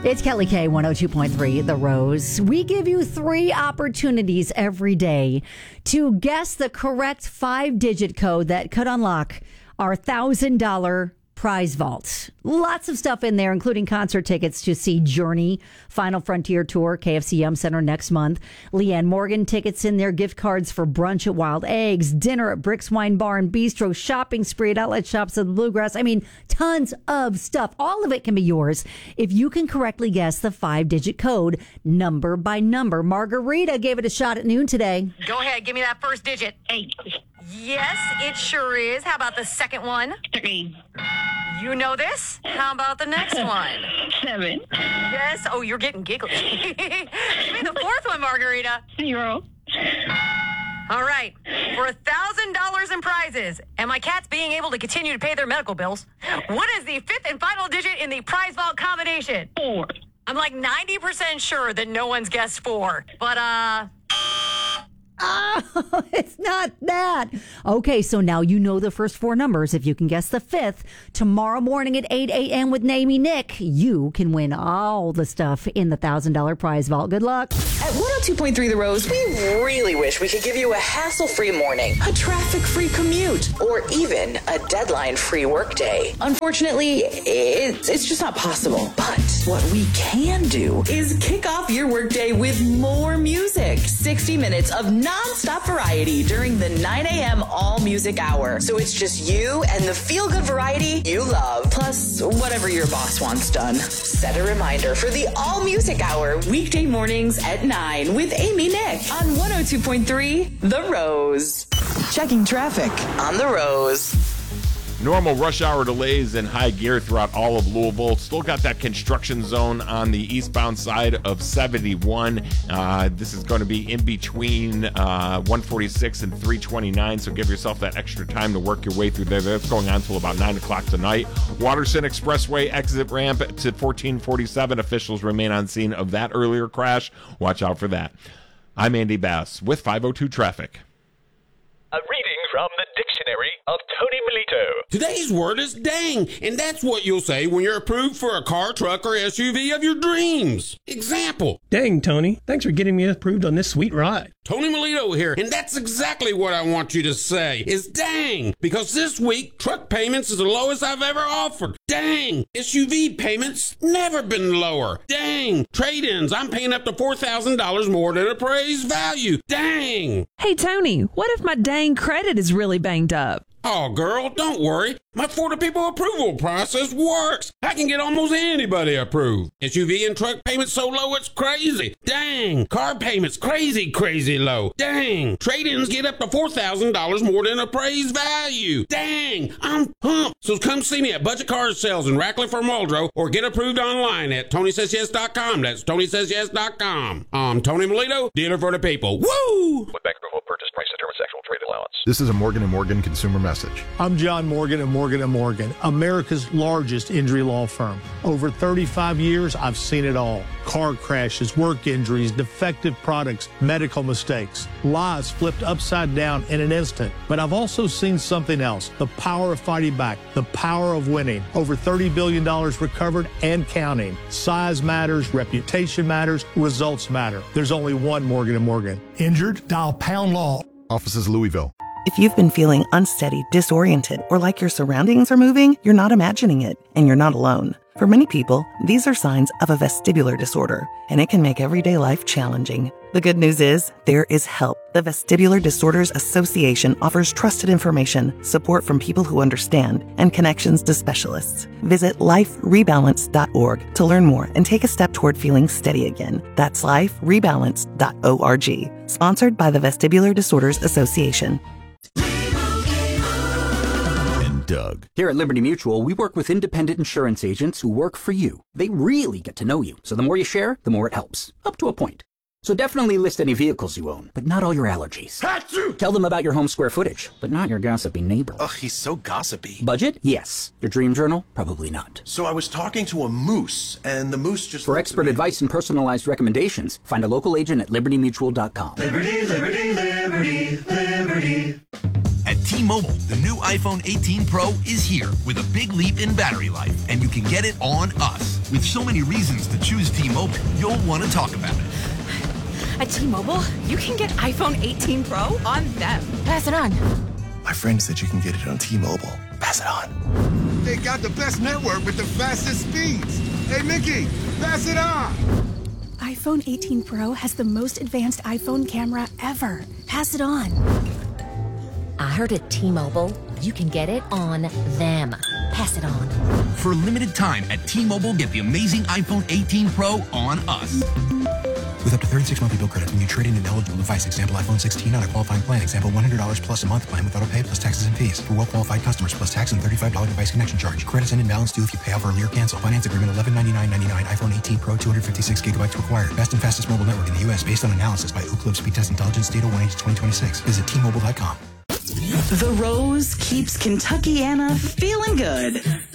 It's Kelly K, 102.3 The Rose. We give you 3 opportunities every day to guess the correct 5-digit code that could unlock our $1,000 prize vault. Lots of stuff in there, including concert tickets to see Journey, Final Frontier Tour, KFC Yum Center next month. Leanne Morgan tickets in there, gift cards for brunch at Wild Eggs, dinner at Bricks Wine Bar and Bistro, shopping spree at outlet shops at the Bluegrass. I mean, tons of stuff. All of it can be yours if you can correctly guess the 5-digit code number by number. Margarita gave it a shot at noon today. Go ahead, give me that first digit. 8. Yes, it sure is. How about the second one? 3. You know this. How about the next one? 7. Yes. Oh, you're getting giggly. Give me the fourth one, Margarita. 0. All right. For $1,000 in prizes and my cats being able to continue to pay their medical bills, what is the 5th and final digit in the prize vault combination? 4. I'm like 90% sure that no one's guessed 4. But, Oh, it's not that. Okay, so now you know the first 4 numbers. If you can guess the 5th, tomorrow morning at 8 a.m. with Namey Nick, you can win all the stuff in the $1,000 prize vault. Good luck. At 102.3 The Rose, we really wish we could give you a hassle-free morning, a traffic-free commute, or even a deadline-free workday. Unfortunately, it's just not possible. But what we can do is kick off your workday with more music. 60 minutes of non-stop variety during the 9 a.m. all-music hour. So it's just you and the feel-good variety you love, plus whatever your boss wants done. Set a reminder for the all-music hour, weekday mornings at 9 with Amy Nick on 102.3 The Rose. Checking traffic on The Rose. Normal rush hour delays in high gear throughout all of Louisville. Still got that construction zone on the eastbound side of 71. This is going to be in between 146 and 329, so give yourself that extra time to work your way through there. That's going on until about 9 o'clock tonight. Waterson Expressway exit ramp to 1447. Officials remain on scene of that earlier crash. Watch out for that. I'm Andy Bass with 502 Traffic. A reading from the Dictionary of Tony Melito. Today's word is dang, and that's what you'll say when you're approved for a car, truck, or SUV of your dreams. Example. Dang, Tony. Thanks for getting me approved on this sweet ride. Tony Melito here, and that's exactly what I want you to say, is dang, because this week, truck payments is the lowest I've ever offered. Dang, SUV payments never been lower. Dang, trade-ins, I'm paying up to $4,000 more than appraised value. Dang. Hey, Tony, what if my dang credit is really banged up? Oh, girl, don't worry. My For the People approval process works. I can get almost anybody approved. SUV and truck payments so low it's crazy. Dang. Car payments crazy, crazy low. Dang. Trade-ins get up to $4,000 more than appraised value. Dang. I'm pumped. So come see me at Budget Car Sales in Ratcliffe or Muldrow or get approved online at TonySaysYes.com. That's TonySaysYes.com. I'm Tony Melito, dealer for the people. Woo! With bank approval, purchase price determines actual trade allowance. This is a Morgan & Morgan consumer message. I'm John Morgan & Morgan & Morgan, America's largest injury law firm. Over 35 years, I've seen it all. Car crashes, work injuries, defective products, medical mistakes, lives flipped upside down in an instant. But I've also seen something else, the power of fighting back, the power of winning. Over $30 billion recovered and counting. Size matters, reputation matters, results matter. There's only one Morgan & Morgan. Injured? Dial Pound Law. Offices Louisville. If you've been feeling unsteady, disoriented, or like your surroundings are moving, you're not imagining it, and you're not alone. For many people, these are signs of a vestibular disorder, and it can make everyday life challenging. The good news is, there is help. The Vestibular Disorders Association offers trusted information, support from people who understand, and connections to specialists. Visit liferebalance.org to learn more and take a step toward feeling steady again. That's liferebalance.org. Sponsored by the Vestibular Disorders Association. Doug. Here at Liberty Mutual, we work with independent insurance agents who work for you. They really get to know you, so the more you share, the more it helps, up to a point. So definitely list any vehicles you own, but not all your allergies. Achoo! Tell them about your home square footage, but not your gossipy neighbor. Ugh, he's so gossipy. Budget? Yes. Your dream journal? Probably not. So I was talking to a moose, and the moose just... For expert advice and personalized recommendations, find a local agent at libertymutual.com. Liberty, liberty, liberty, liberty. At T-Mobile, the new iPhone 18 Pro is here with a big leap in battery life, and you can get it on us. With so many reasons to choose T-Mobile, you'll want to talk about it. At T-Mobile, you can get iPhone 18 Pro on them. Pass it on. My friend said you can get it on T-Mobile. Pass it on. They got the best network with the fastest speeds. Hey, Mickey, pass it on. iPhone 18 Pro has the most advanced iPhone camera ever. Pass it on. I heard at T-Mobile, you can get it on them. Pass it on. For a limited time at T-Mobile, get the amazing iPhone 18 Pro on us. With up to 36 monthly bill credits when you trade in an eligible device. Example, iPhone 16 on a qualifying plan. Example, $100 plus a month plan with auto pay plus taxes and fees. For well-qualified customers plus tax and $35 device connection charge. Credits end in balance due if you pay off early or cancel. Finance agreement $1199.99. iPhone 18 Pro 256 gigabytes required. Best and fastest mobile network in the U.S. based on analysis by Ookla Speed Test Intelligence Data 1H2026. Visit T-Mobile.com. The Rose keeps Kentuckiana feeling good.